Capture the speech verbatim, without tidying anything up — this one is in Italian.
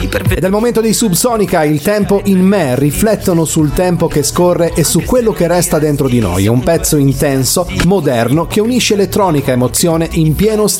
per Ed è il momento di Subsonica, il tempo in me, riflettono sul tempo che scorre e su quello che resta dentro di noi. È un pezzo intenso, moderno, che unisce elettronica e emozione in pieno stile